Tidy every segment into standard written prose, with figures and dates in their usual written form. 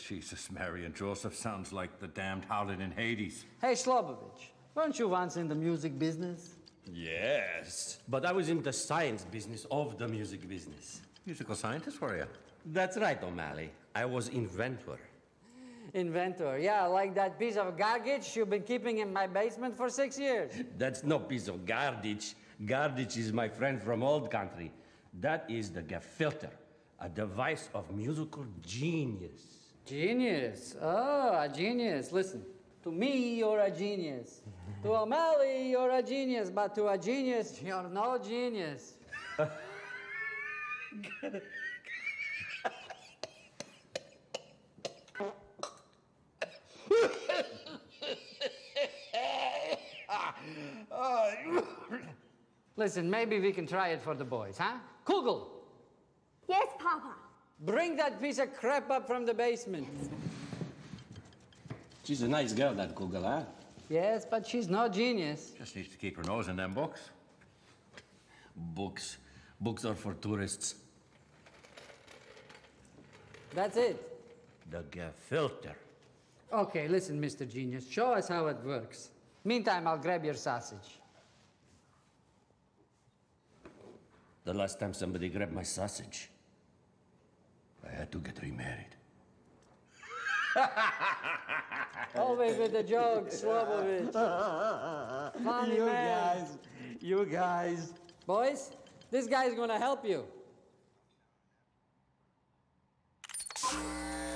Jesus, Mary and Joseph sounds like the damned harlot in Hades. Hey, Slobovich, weren't you once in the music business? Yes, but I was in the science business of the music business. Musical scientist, were you? That's right, O'Malley. I was inventor. Inventor, yeah, like that piece of garbage you've been keeping in my basement for 6 years. That's no piece of garbage. Garbage is my friend from old country. That is the gefilte, a device of musical genius. Genius? Oh, a genius. Listen, to me, you're a genius. To O'Malley, you're a genius, but to a genius, you're no genius. Listen, maybe we can try it for the boys, huh? Kugel, Yes, Papa. bring that piece of crap up from the basement. She's a nice girl, that Kugel, huh? Yes, but she's no genius. Just needs to keep her nose in them books. Books. Books are for tourists. That's it. The gefilte. Okay, listen, Mr. Genius, show us how it works. Meantime, I'll grab your sausage. The last time somebody grabbed my sausage, I had to get remarried. Always with the jokes, Slobovich. Funny man. You guys. Boys, this guy's gonna help you.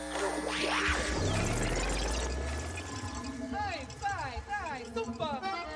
Dai, super!